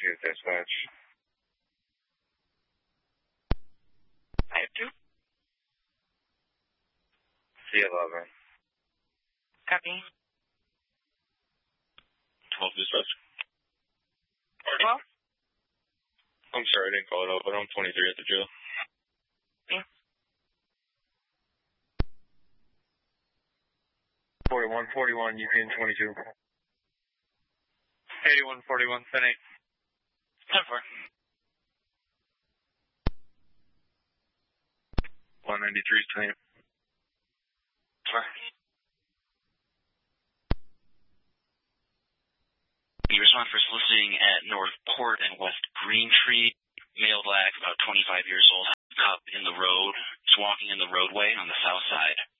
Cheers, dispatch. I have 2. C11. Copy. 12 dispatch. 12? I'm sorry I didn't call it out, but I'm 23 at the jail. Yeah. 4141, UPN 22. 8141, 10-8. 10-4. 193 is 4. You respond for soliciting at North Port and West Green Tree. Male black, about 25 years old, up in the road. He's walking in the roadway on the south side.